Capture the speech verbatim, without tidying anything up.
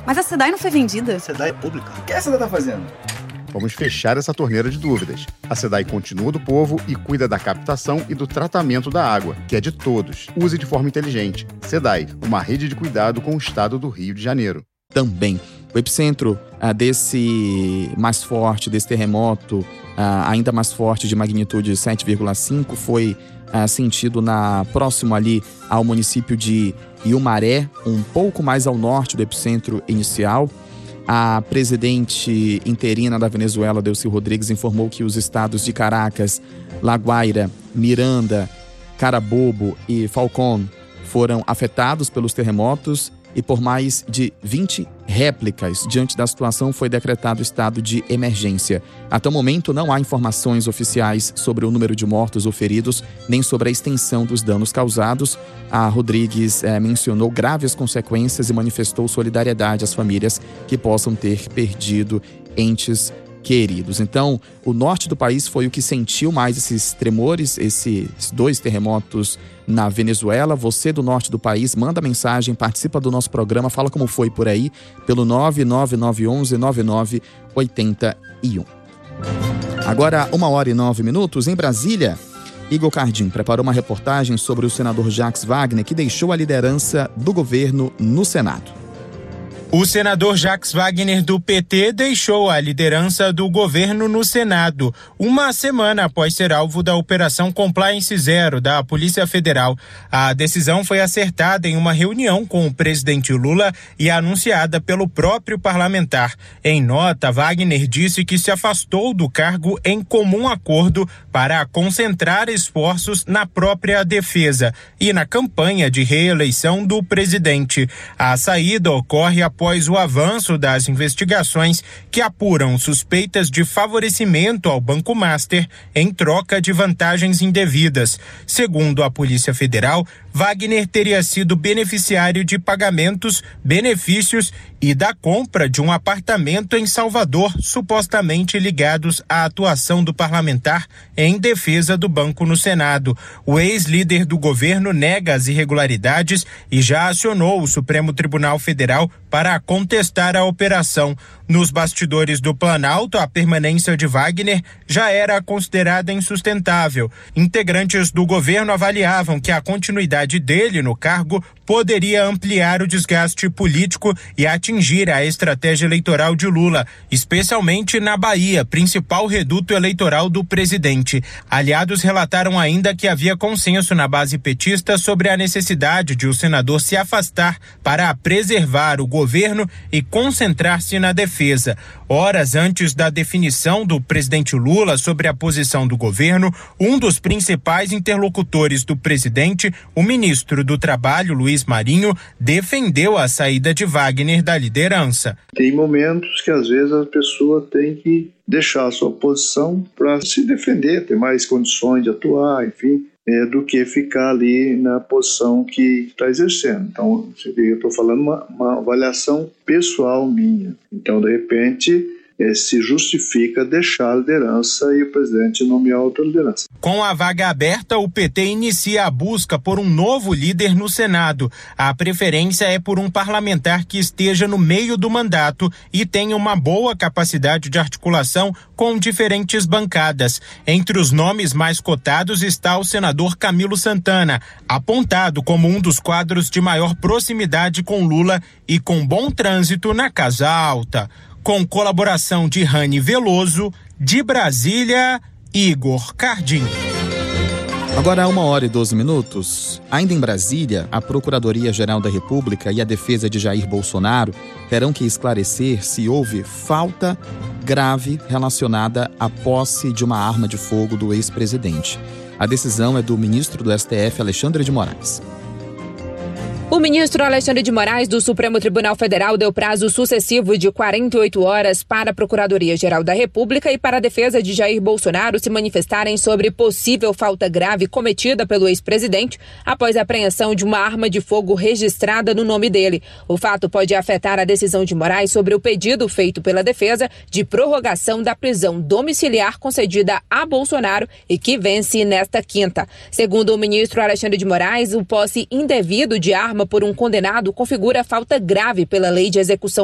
Mas a SEDAI não foi vendida? A SEDAI é pública. O que a SEDAI tá fazendo? Vamos fechar essa torneira de dúvidas. A SEDAI continua do povo e cuida da captação e do tratamento da água, que é de todos. Use de forma inteligente. SEDAI, uma rede de cuidado com o estado do Rio de Janeiro. Também. O epicentro ah, desse mais forte, desse terremoto, ah, ainda mais forte, de magnitude sete vírgula cinco, foi ah, sentido na, próximo ali ao município de Iumaré, um pouco mais ao norte do epicentro inicial. A presidente interina da Venezuela, Delcy Rodrigues, informou que os estados de Caracas, La Guaira, Miranda, Carabobo e Falcón foram afetados pelos terremotos e por mais de vinte réplicas. Diante da situação, foi decretado estado de emergência. Até o momento, não há informações oficiais sobre o número de mortos ou feridos, nem sobre a extensão dos danos causados. A Rodrigues eh, mencionou graves consequências e manifestou solidariedade às famílias que possam ter perdido entes queridos. Então, o norte do país foi o que sentiu mais esses tremores, esses dois terremotos na Venezuela. Você do norte do país, manda mensagem, participa do nosso programa, fala como foi por aí, pelo nove nove nove um um nove nove oito um. Agora, uma hora e nove minutos, em Brasília, Igor Cardim preparou uma reportagem sobre o senador Jacques Wagner, que deixou a liderança do governo no Senado. O senador Jacques Wagner, do P T, deixou a liderança do governo no Senado, uma semana após ser alvo da Operação Compliance Zero da Polícia Federal. A decisão foi acertada em uma reunião com o presidente Lula e anunciada pelo próprio parlamentar. Em nota, Wagner disse que se afastou do cargo em comum acordo para concentrar esforços na própria defesa e na campanha de reeleição do presidente. A saída ocorre após após o avanço das investigações que apuram suspeitas de favorecimento ao Banco Master em troca de vantagens indevidas. Segundo a Polícia Federal, Wagner teria sido beneficiário de pagamentos, benefícios e da compra de um apartamento em Salvador, supostamente ligados à atuação do parlamentar em defesa do banco no Senado. O ex-líder do governo nega as irregularidades e já acionou o Supremo Tribunal Federal para contestar a operação. Nos bastidores do Planalto, a permanência de Wagner já era considerada insustentável. Integrantes do governo avaliavam que a continuidade dele no cargo poderia ampliar o desgaste político e atingir a estratégia eleitoral de Lula, especialmente na Bahia, principal reduto eleitoral do presidente. Aliados relataram ainda que havia consenso na base petista sobre a necessidade de o senador se afastar para preservar o governo e concentrar-se na defesa. Horas antes da definição do presidente Lula sobre a posição do governo, um dos principais interlocutores do presidente, o ministro do Trabalho, Luiz Marinho, defendeu a saída de Wagner da liderança. Tem momentos que às vezes a pessoa tem que deixar a sua posição para se defender, ter mais condições de atuar, enfim, é, do que ficar ali na posição que está exercendo. Então, eu estou falando uma, uma avaliação pessoal minha. Então, de repente, é, se justifica deixar a liderança e o presidente nomear outra liderança. Com a vaga aberta, o P T inicia a busca por um novo líder no Senado. A preferência é por um parlamentar que esteja no meio do mandato e tenha uma boa capacidade de articulação com diferentes bancadas. Entre os nomes mais cotados está o senador Camilo Santana, apontado como um dos quadros de maior proximidade com Lula e com bom trânsito na Casa Alta. Com colaboração de Rani Veloso, de Brasília, Igor Cardim. Agora, uma hora e doze minutos. Ainda em Brasília, a Procuradoria-Geral da República e a defesa de Jair Bolsonaro terão que esclarecer se houve falta grave relacionada à posse de uma arma de fogo do ex-presidente. A decisão é do ministro do S T F, Alexandre de Moraes. O ministro Alexandre de Moraes, do Supremo Tribunal Federal, deu prazo sucessivo de quarenta e oito horas para a Procuradoria-Geral da República e para a defesa de Jair Bolsonaro se manifestarem sobre possível falta grave cometida pelo ex-presidente após a apreensão de uma arma de fogo registrada no nome dele. O fato pode afetar a decisão de Moraes sobre o pedido feito pela defesa de prorrogação da prisão domiciliar concedida a Bolsonaro e que vence nesta quinta. Segundo o ministro Alexandre de Moraes, o posse indevido de arma por um condenado configura falta grave pela Lei de Execução